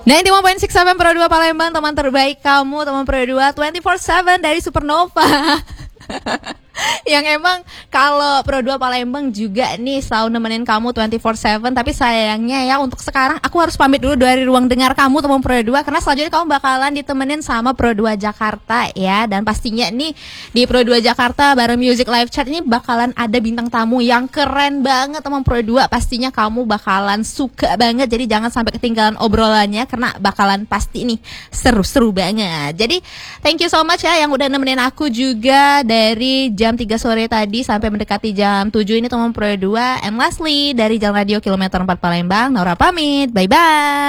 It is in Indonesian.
91.6 FM Pro 2 Palembang, teman terbaik kamu, teman Pro 2 24/7 dari Supernova. Yang emang kalau Pro 2 Palembang juga nih selalu nemenin kamu 24/7. Tapi sayangnya ya untuk sekarang aku harus pamit dulu dari ruang dengar kamu teman Pro 2, karena selanjutnya kamu bakalan ditemenin sama Pro 2 Jakarta ya. Dan pastinya nih di Pro 2 Jakarta bareng Music Live Chat ini bakalan ada bintang tamu yang keren banget teman Pro 2. Pastinya kamu bakalan suka banget, jadi jangan sampai ketinggalan obrolannya karena bakalan pasti nih seru-seru banget. Jadi thank you so much ya yang udah nemenin aku juga dari jam 3 sore tadi sampai mendekati jam 7 ini teman Pro 2. And lastly dari Jalan Radio Kilometer 4 Palembang, Naura pamit. Bye-bye.